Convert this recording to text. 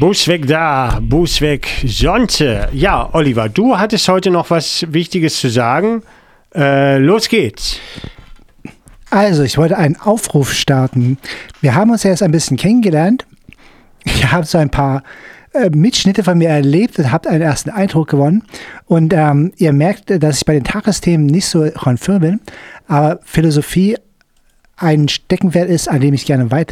Busweg da, Busweg Sonte. Ja, Oliver, du hattest heute noch was Wichtiges zu sagen. Los geht's. Also, ich wollte einen Aufruf starten. Wir haben uns ja erst ein bisschen kennengelernt. Ich habe so ein paar Mitschnitte von mir erlebt und habt einen ersten Eindruck gewonnen. Und ihr merkt, dass ich bei den Tagesthemen nicht so konfirm bin, aber Philosophie ein Steckenpferd ist, an dem ich gerne weiter